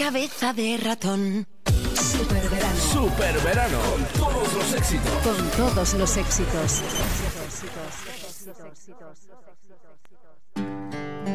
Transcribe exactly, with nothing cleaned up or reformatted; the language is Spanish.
cabeza de ratón. Superverano. Superverano. Con todos los éxitos. Con todos los éxitos.